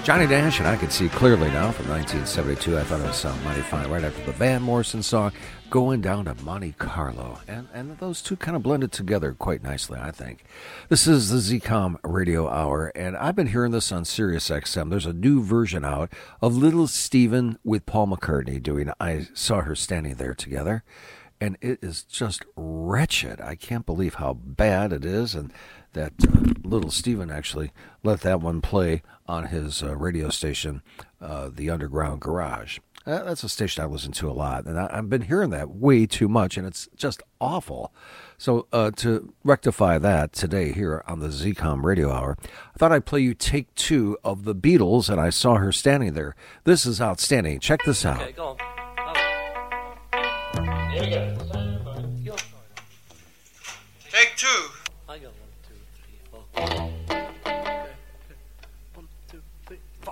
Johnny Dash, and I Can See Clearly Now from 1972. I thought it was mighty fine right after the Van Morrison song, Going Down to Monte Carlo. And those two kind of blended together quite nicely, I think. This is the ZCOM Radio Hour, and I've been hearing this on Sirius XM. There's a new version out of Little Steven with Paul McCartney doing I Saw Her Standing There Together. And it is just wretched. I can't believe how bad it is, and that Little Steven actually let that one play on his radio station, the Underground Garage. That's a station I listen to a lot, and I've been hearing that way too much, and it's just awful. So to rectify that today here on the ZCOM Radio Hour, I thought I'd play you take two of the Beatles, and I Saw Her Standing There. This is outstanding. Check this out. Okay, go on. Here we go. Take two. I got 1, 2, 3, 4.